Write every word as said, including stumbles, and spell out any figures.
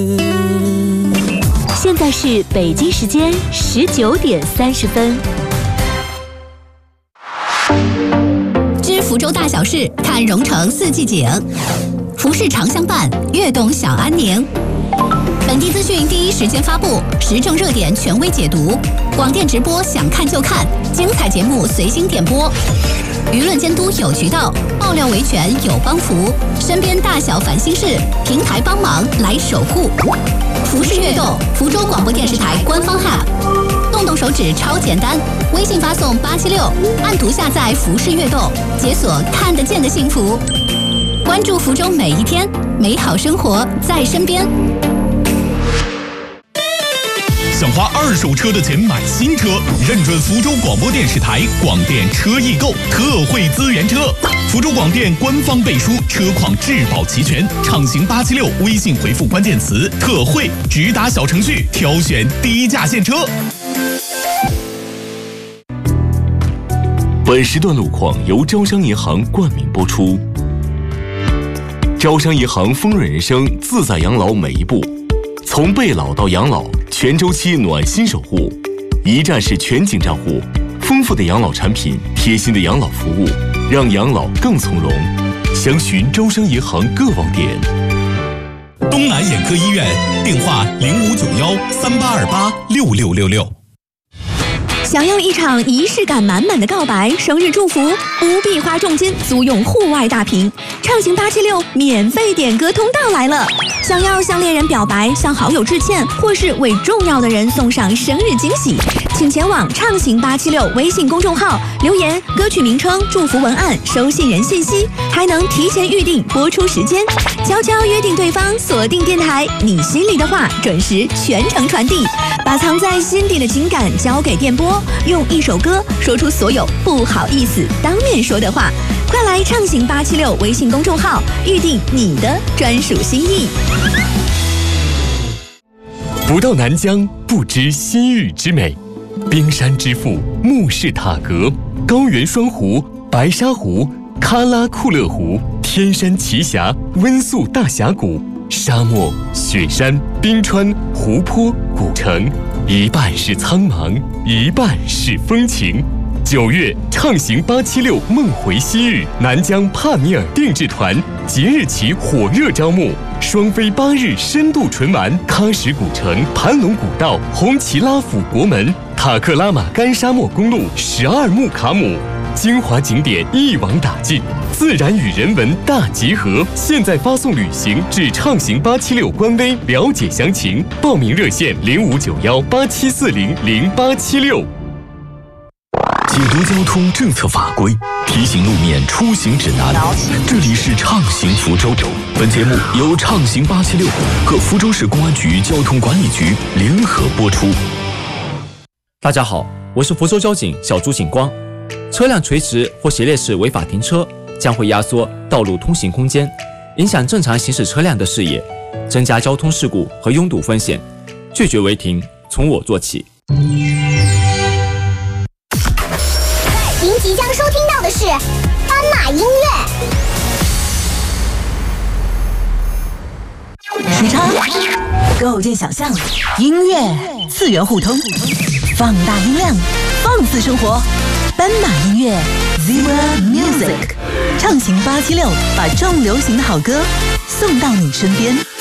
现在是北京时间十九点三十分。 知福州大小事，看蓉城四季景。服饰常相伴，悦动小安宁。本地资讯第一时间发布，时政热点权威解读。广电直播想看就看，精彩节目随心点播。舆论监督有渠道，爆料维权有帮扶。身边大小烦心事，平台帮忙来守护。服饰悦动，福州广播电视台官方 App， 动动手指超简单，微信发送八七六，按图下载服饰悦动，解锁看得见的幸福。关注福州每一天，美好生活在身边。 想花二手车的钱买新车，认准福州广播电视台广电车易购特惠资源车。福州广电官方背书，车况质保齐全，畅行八七六，微信回复关键词特惠，直达小程序挑选低价现车。 本时段路况由招商银行冠名播出。招商银行丰润人生，自在养老每一步，从备老到养老，全周期暖心守护，一站式全景账户，丰富的养老产品，贴心的养老服务，让养老更从容。详询招商银行各网点。 东南眼科医院，电话零五九幺三八二八六六六六。 想要一场仪式感满满的告白、生日祝福，不必花重金租用户外大屏，畅行八七六免费点歌通道来了。想要向恋人表白、向好友致歉，或是为重要的人送上生日惊喜，请前往畅行八七六微信公众号留言歌曲名称、祝福文案、收信人信息，还能提前预定播出时间，悄悄约定对方，锁定电台，你心里的话准时全程传递，把藏在心底的情感交给电波，用一首歌说出所有不好意思当面说的话。快来畅行八七六微信公众号预定你的专属心意。 不到南疆不知西域之美，冰山之父木氏塔格，高原双湖、白沙湖、喀拉库勒湖，天山奇峡、温宿大峡谷，沙漠、雪山、冰川、湖泊、古城，一半是苍茫，一半是风情。九月畅行八七六梦回西域，南疆帕米尔定制团即日起火热招募，双飞八日深度纯玩喀什古城、盘龙古道、红旗拉府国门、塔克拉玛干沙漠公路十二木卡姆，精华景点一网打尽，自然与人文大集合。现在发送旅行至畅行八七六官微了解详情，报名热线零五九幺八七四零零八七六。解读交通政策法规，提醒路面出行指南。这里是畅行福州，本节目由畅行八七六和福州市公安局交通管理局联合播出。 大家好，我是福州交警小朱警官。车辆垂直或斜列式违法停车将会压缩道路通行空间，影响正常行驶车辆的视野，增加交通事故和拥堵风险。拒绝违停，从我做起。 您即将收听到的是斑马音乐。 时差构建想象，音乐次元互通，放大音量，放肆生活。斑马音乐 Zebra Music， 畅行八七六，把重流行的好歌送到你身边。